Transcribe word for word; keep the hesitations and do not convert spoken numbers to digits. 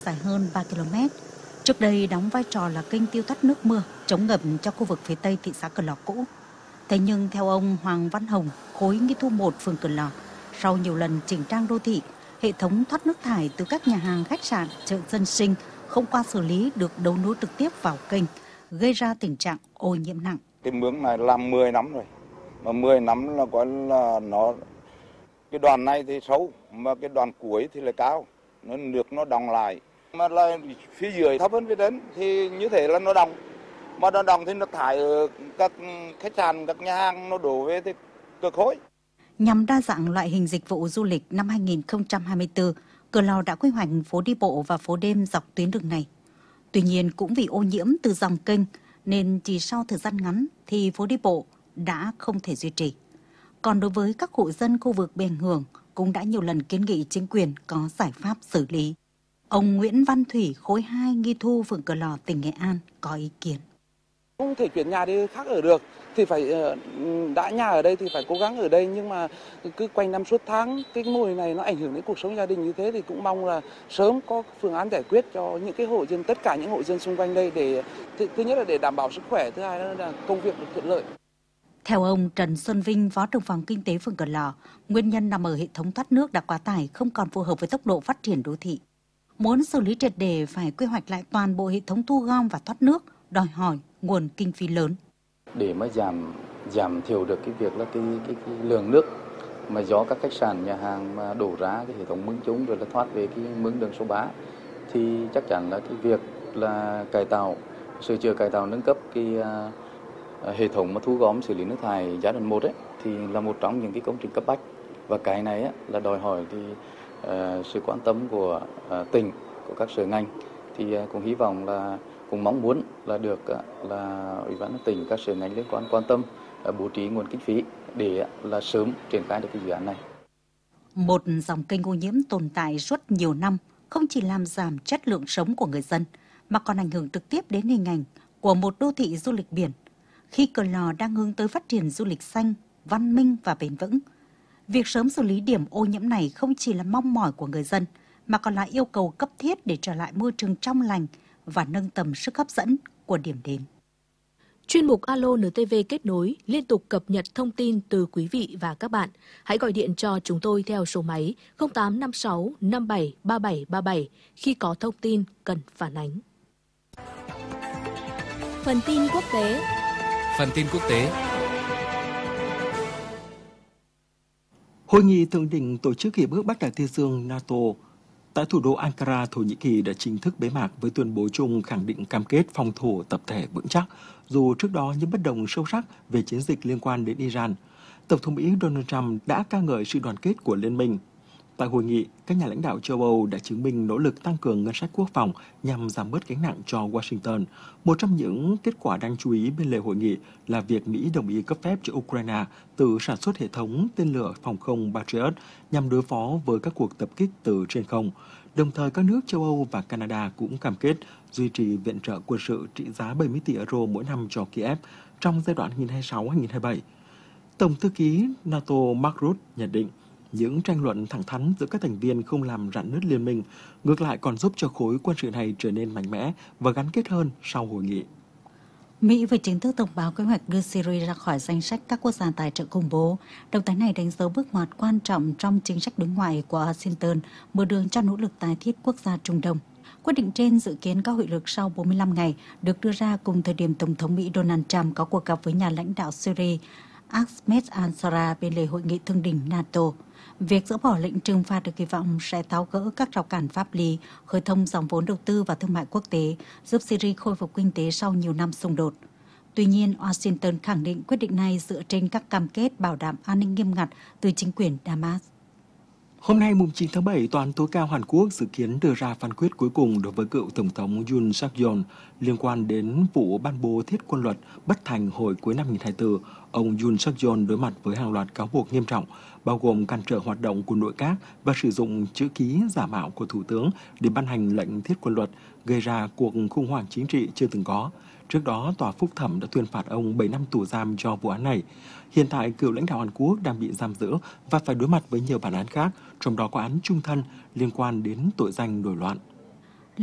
dài hơn ba ki lô mét. Trước đây đóng vai trò là kênh tiêu thoát nước mưa, chống ngập cho khu vực phía tây thị xã Cửa Lò cũ. Thế nhưng theo ông Hoàng Văn Hồng, khối Nghi Thu một, phường Cửa Lò, sau nhiều lần chỉnh trang đô thị, hệ thống thoát nước thải từ các nhà hàng, khách sạn, chợ dân sinh không qua xử lý được đấu nối trực tiếp vào kênh, gây ra tình trạng ô nhiễm nặng. Cái mương này làm mười năm rồi, mà mười năm là gọi là nó cái đoạn này thì xấu, mà cái đoạn cuối thì là cao, nó nước nó đọng lại, mà là phía dưới thấp hơn phía trên thì như thế là nó đọng, mà nó đọng thì nước thải ở các khách sạn, các nhà hàng nó đổ về thì cực khối. Nhằm đa dạng loại hình dịch vụ du lịch năm hai nghìn không trăm hai mươi tư, Cửa Lò đã quy hoạch phố đi bộ và phố đêm dọc tuyến đường này. Tuy nhiên cũng vì ô nhiễm từ dòng kênh nên chỉ sau thời gian ngắn thì phố đi bộ đã không thể duy trì. Còn đối với các hộ dân khu vực bị ảnh hưởng cũng đã nhiều lần kiến nghị chính quyền có giải pháp xử lý. Ông Nguyễn Văn Thủy, khối hai Nghi Thu, phường Cửa Lò, tỉnh Nghệ An có ý kiến. Không thể chuyển nhà đi khác ở được thì phải đã nhà ở đây thì phải cố gắng ở đây, nhưng mà cứ quanh năm suốt tháng cái mô hình này nó ảnh hưởng đến cuộc sống gia đình như thế thì cũng mong là sớm có phương án giải quyết cho những cái hộ dân, tất cả những hộ dân xung quanh đây để thứ nhất là để đảm bảo sức khỏe, thứ hai là công việc được thuận lợi. Theo ông Trần Xuân Vinh, Phó trưởng phòng kinh tế phường Cửa Lò, nguyên nhân nằm ở hệ thống thoát nước đã quá tải, không còn phù hợp với tốc độ phát triển đô thị. Muốn xử lý triệt để phải quy hoạch lại toàn bộ hệ thống thu gom và thoát nước, đòi hỏi nguồn kinh phí lớn. Để mà giảm giảm thiểu được cái việc là cái, cái, cái lượng nước mà do các khách sạn, nhà hàng mà đổ ra cái hệ thống mương chúng rồi là thoát về cái mương đường số ba thì chắc chắn là cái việc là cải tạo, sửa chữa cải tạo nâng cấp cái uh, hệ thống mà thu gom xử lý nước thải giai đoạn một ấy thì là một trong những cái công trình cấp bách, và cái này ấy, là đòi hỏi thì uh, sự quan tâm của uh, tỉnh, của các sở ngành, thì uh, cũng hy vọng là cũng mong muốn là được là Ủy ban nhân tỉnh, các sở ngành liên quan quan tâm bố trí nguồn kinh phí để là sớm triển khai được cái dự án này. Một dòng kênh ô nhiễm tồn tại suốt nhiều năm không chỉ làm giảm chất lượng sống của người dân mà còn ảnh hưởng trực tiếp đến hình ảnh của một đô thị du lịch biển. Khi Cửa Lò đang hướng tới phát triển du lịch xanh, văn minh và bền vững, việc sớm xử lý điểm ô nhiễm này không chỉ là mong mỏi của người dân mà còn là yêu cầu cấp thiết để trở lại môi trường trong lành và nâng tầm sức hấp dẫn của điểm đến. Chuyên mục Alo en tê vê kết nối liên tục cập nhật thông tin từ quý vị và các bạn. Hãy gọi điện cho chúng tôi theo số máy không tám năm sáu năm bảy ba bảy ba bảy khi có thông tin cần phản ánh. Phần tin quốc tế. Phần tin quốc tế. Hội nghị thượng đỉnh tổ chức Hiệp ước Bắc Đại Tây Dương NATO tại thủ đô Ankara, Thổ Nhĩ Kỳ đã chính thức bế mạc với tuyên bố chung khẳng định cam kết phòng thủ tập thể vững chắc, dù trước đó những bất đồng sâu sắc về chiến dịch liên quan đến Iran. Tổng thống Mỹ Donald Trump đã ca ngợi sự đoàn kết của liên minh. Tại hội nghị, các nhà lãnh đạo châu Âu đã chứng minh nỗ lực tăng cường ngân sách quốc phòng nhằm giảm bớt gánh nặng cho Washington. Một trong những kết quả đáng chú ý bên lề hội nghị là việc Mỹ đồng ý cấp phép cho Ukraine tự sản xuất hệ thống tên lửa phòng không Patriot nhằm đối phó với các cuộc tập kích từ trên không. Đồng thời, các nước châu Âu và Canada cũng cam kết duy trì viện trợ quân sự trị giá bảy mươi tỷ euro mỗi năm cho Kiev trong giai đoạn hai nghìn không trăm hai mươi sáu đến hai nghìn không trăm hai mươi bảy. Tổng thư ký NATO Mark Rutte nhận định, những tranh luận thẳng thắn giữa các thành viên không làm rạn nứt liên minh, ngược lại còn giúp cho khối quân sự này trở nên mạnh mẽ và gắn kết hơn sau hội nghị. Mỹ vừa chính thức thông báo kế hoạch đưa Syria ra khỏi danh sách các quốc gia tài trợ khủng bố. Động thái này đánh dấu bước ngoặt quan trọng trong chính sách đối ngoại của Washington, mở đường cho nỗ lực tái thiết quốc gia Trung Đông. Quyết định trên dự kiến có hiệu lực sau bốn mươi lăm ngày, được đưa ra cùng thời điểm Tổng thống Mỹ Donald Trump có cuộc gặp với nhà lãnh đạo Syria Ahmed al-Shara bên lề hội nghị thượng đỉnh NATO. Việc dỡ bỏ lệnh trừng phạt được kỳ vọng sẽ tháo gỡ các rào cản pháp lý, khơi thông dòng vốn đầu tư và thương mại quốc tế, giúp Syria khôi phục kinh tế sau nhiều năm xung đột. Tuy nhiên, Washington khẳng định quyết định này dựa trên các cam kết bảo đảm an ninh nghiêm ngặt từ chính quyền Damas. Hôm nay, mùng chín tháng bảy, Tòa án tối cao Hàn Quốc dự kiến đưa ra phán quyết cuối cùng đối với cựu Tổng thống Yoon Suk-yeol liên quan đến vụ ban bố thiết quân luật bất thành hồi cuối năm hai nghìn không trăm hai mươi tư. Ông Yoon Suk-yeol đối mặt với hàng loạt cáo buộc nghiêm trọng, bao gồm cản trở hoạt động của nội các và sử dụng chữ ký giả mạo của Thủ tướng để ban hành lệnh thiết quân luật, gây ra cuộc khủng hoảng chính trị chưa từng có. Trước đó, Tòa phúc thẩm đã tuyên phạt ông bảy năm tù giam cho vụ án này. Hiện tại, cựu lãnh đạo Hàn Quốc đang bị giam giữ và phải đối mặt với nhiều bản án khác, trong đó có án chung thân liên quan đến tội danh nổi loạn.